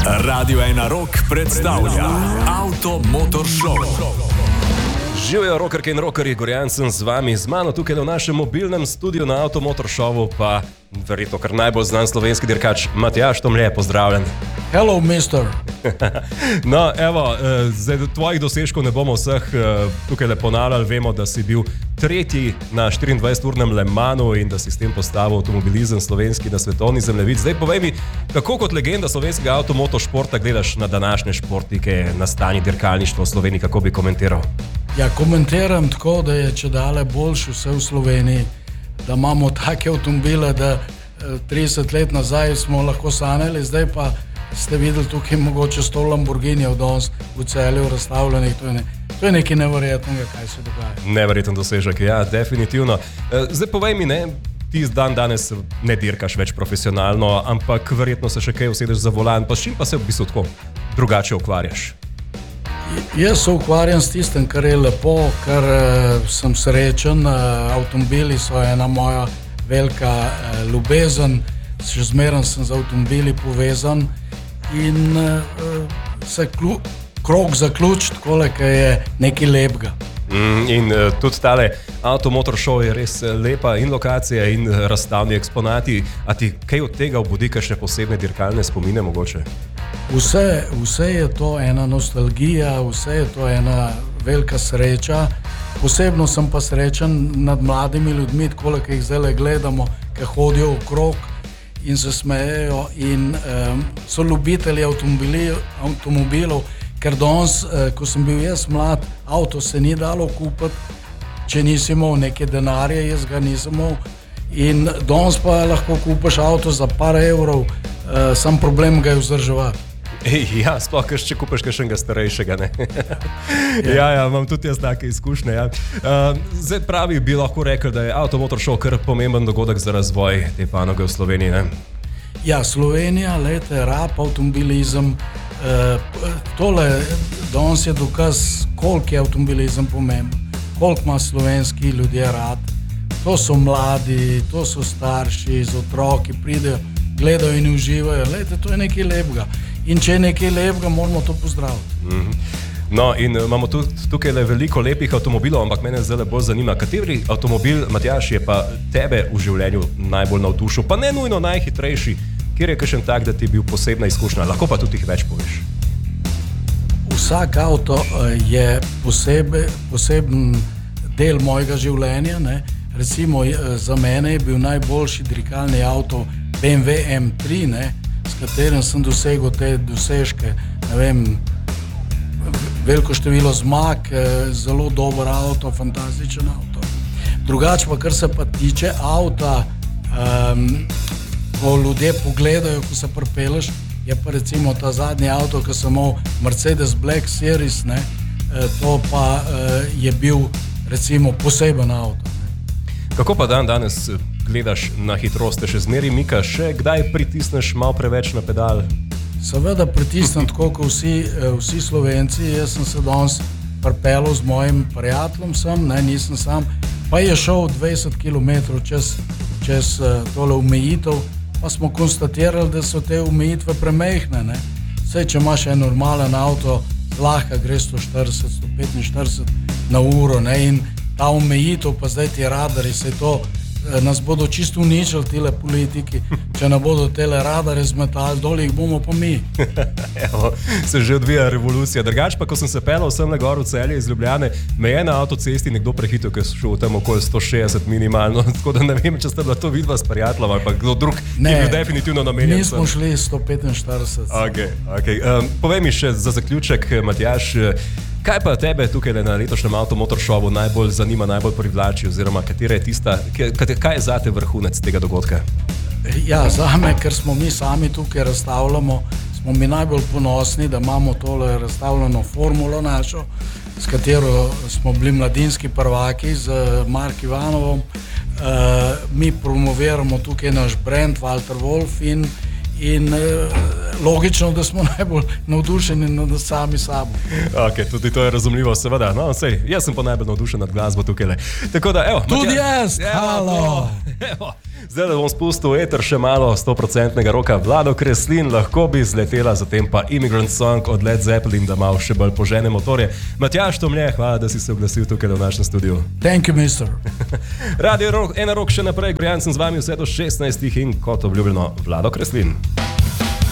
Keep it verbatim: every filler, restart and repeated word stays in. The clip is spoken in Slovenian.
Radio ena Rock predstavlja Auto Motor Show. Živijo rockerke in rockerji, Gorjan sem z vami, z mano tukaj v našem mobilnem studiu na Auto Motor Showu, pa verjetno kar najbolj znan slovenski dirkač Matjaž Tomlje, pozdravljen. Hello, mister. No, evo, zdaj tvojih dosežkov ne bomo vseh tukaj le ponavljali, vemo, da si bil tretji na štiriindvajseturnem Le Manu in da si s tem postavil avtomobilizem slovenski na svetovni zemljevid. Zdaj povej mi, kako kot legenda slovenskega avtomotošporta gledaš na današnje športnike, na stanje dirkalništva v Sloveniji, kako bi komentiral? Ja, komentiram tako, da je čedalje boljše vse v Sloveniji, da imamo take avtomobile, da trideset let nazaj smo lahko sanjali, zdaj pa ste videli tukaj mogoče sto Lamborghinijev danes v Celju razstavljenih, to je, ne, to je nekaj neverjetnega, kaj se dogaja. Neverjeten dosežek, ja, definitivno. Zdaj povej mi, ne, ti dan danes ne dirkaš več profesionalno, ampak verjetno se še kaj usedeš za volan, pa s čim pa se v bistvu tako drugače ukvarjaš? Jaz se ukvarjam s tistem, kar je lepo, kar uh, sem srečen, uh, avtomobili so ena moja velika uh, ljubezen, še zmeraj sem z avtomobili povezan in uh, se klu, krog zaključ, takole, kaj je nekaj lepega. Mm, in uh, tudi tale Auto Motor Show je res lepa in lokacija in razstavni eksponati, a ti kaj od tega obudi kakšne posebne dirkalne spomine mogoče? Vse, vse je to ena nostalgija, vse je to ena velika sreča. Posebno sem pa srečen nad mladimi ljudmi, tako da jih zdaj gledamo, ki hodijo okrog in se smejejo in um, so ljubitelji avtomobilov, ker danes, uh, ko sem bil jaz mlad, avto se ni dalo kupiti, če nisi imel neke denarje, jaz ga nisem imel. In danes pa lahko kupiš avto za par evrov, uh, sam problem ga je vzdrževati. Ja, sploh, če kupiš kakšnega starejšega, ne? Ja, ja, imam tudi jaz take izkušnje, ja. Uh, zdaj pravi, bi lahko rekel, da je Auto Motor Show kar pomemben dogodek za razvoj te panoge v Sloveniji, ne? Ja, Slovenija, lete, rap, avtomobilizem, uh, tole, danes je dokaz, koliko je avtomobilizem pomemben, koliko ima slovenski ljudje rad. To so mladi, to so starši, z otroki, pridejo, gledajo in uživajo, lete, to je nekaj lepega. In če je nekaj lepega, moramo to pozdraviti. Mm-hmm. No, in imamo tudi tukaj le veliko lepih avtomobilov, ampak mene zdaj bolj zanima, kateri avtomobil, Matjaž, je pa tebe v življenju najbolj navdušil, pa ne nujno najhitrejši, kjer je kakšen tak, da ti je bil posebna izkušnja, lahko pa tudi jih več poveš. Vsak avto je posebe, poseben del mojega življenja, ne? Recimo za mene je bil najboljši dirkalni avto B M W M tri, ne? S katerim sem dosegel te dosežke, ne vem, veliko število zmag, zelo dober avto, fantastičen avto. Drugače pa, kar se pa tiče avta, um, ko ljudje pogledajo, ko se pripeleš, je pa recimo ta zadnji avto, ki sem imel Mercedes Black Series, ne, to pa uh, je bil recimo poseben avto. Ne. Kako pa dan danes gledaš na hitrost, te še zmeri mikaš, še kdaj pritisneš malo preveč na pedal? Seveda pritisnem tako, kot vsi, vsi Slovenci. Jaz sem se danes pripeljal z mojim prijateljem sem, ne, nisem sam, pa je šel dvajset kilometrov čez, čez tole omejitev, pa smo konstatirali, da so te omejitve premejhne, ne. Saj, če imaš en normalen avto, lahko gre sto štirideset, sto petinštirideset na uro, ne, in ta omejitev, pa zdaj ti radari, se to nas bodo čisto uničili tile politiki, če ne bodo tele radare zmetali, dol jih bomo pa mi. Evo, se že odvija revolucija. Drugač pa, ko sem se pelal sem na gor v Celje iz Ljubljane, me je na avtocesti nekdo prehitil, ker so šel tam okoli sto šestdeset minimalno, tako da ne vem, če sta bila to vidva s prijateljem, ali pa kdo drug, ne, ki je bil definitivno namenjen. Mi smo šli sto petinštirideset. Ok, ok. Um, povej mi še za zaključek, Matjaž, kaj pa tebe tukaj na letošnjem Auto Motor Showu najbolj zanima, najbolj privlači, oziroma katera je tista, kaj je zate vrhunec tega dogodka? Ja, zame, ker smo mi sami tukaj razstavljamo, smo mi najbolj ponosni, da imamo tole razstavljeno formulo našo, s katero smo bili mladinski prvaki z Mark Ivanovom. Uh, mi promoviramo tukaj naš brand Walter Wolf in In uh, logično, da smo najbolj navdušeni nad sami sabo. Ok, tudi to je razumljivo, seveda. No, sej, jaz sem pa najbolj navdušen nad glasbo tukaj. Tako da, evo. Tudi Matjaž, jaz, halo. Evo, Zdaj, da bom spustil eter še malo sto procentnega roka Vlado Kreslin, lahko bi zletela, zatem pa Immigrant Song od Led Zeppelin, da malo še bolj požene motorje. Matjaž Tomlje, hvala, da si se oglasil tukaj v našem studiu. Thank you, mister. Radio Ena Rok še naprej, Gorjan sem z vami vse do šestnajstih in kot obljubljeno Vlado Kreslin.